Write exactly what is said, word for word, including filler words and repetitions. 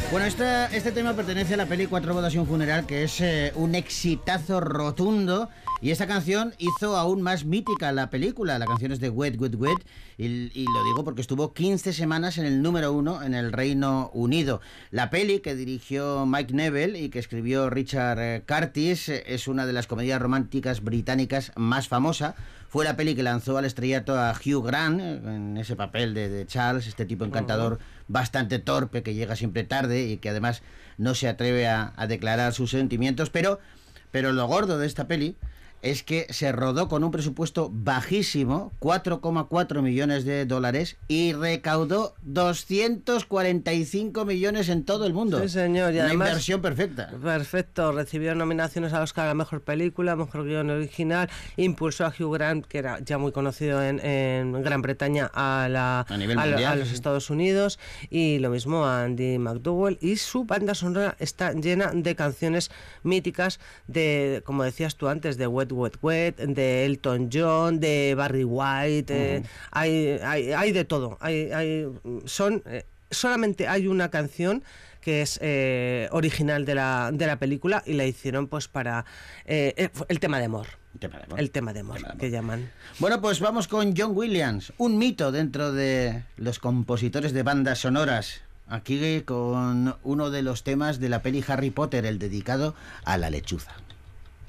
Bueno, esta, este tema pertenece a la peli Cuatro bodas y un funeral, que es eh, un exitazo rotundo. Y esta canción hizo aún más mítica la película. La canción es de Wet, Wet, Wet. Y, y lo digo porque estuvo quince semanas en el número uno en el Reino Unido. La peli, que dirigió Mike Neville y que escribió Richard Curtis, es una de las comedias románticas británicas más famosa. Fue la peli que lanzó al estrellato a Hugh Grant en ese papel de, de Charles, este tipo encantador, uh-huh. bastante torpe, que llega siempre tarde y que además no se atreve a, a declarar sus sentimientos. Pero, pero lo gordo de esta peli es que se rodó con un presupuesto bajísimo, cuatro coma cuatro millones de dólares, y recaudó doscientos cuarenta y cinco millones en todo el mundo. Sí, señor. Y Una además, inversión perfecta. Perfecto. Recibió nominaciones al Oscar a la mejor película, mejor guión original. Impulsó a Hugh Grant, que era ya muy conocido en, en Gran Bretaña, a, la, a, nivel a, mundial, a los sí. Estados Unidos. Y lo mismo a Andy McDowell. Y su banda sonora está llena de canciones míticas, de, como decías tú antes, de Wet, Wet, Wet, de Elton John, de Barry White. uh-huh. eh, hay, hay, hay de todo. Hay, hay, son, eh, solamente hay una canción que es eh, original de la, de la película, y la hicieron pues para eh, el tema de amor. El tema de amor, el tema de amor, tema de amor. que llaman. Bueno, pues vamos con John Williams, un mito dentro de los compositores de bandas sonoras. Aquí con uno de los temas de la peli Harry Potter, el dedicado a la lechuza.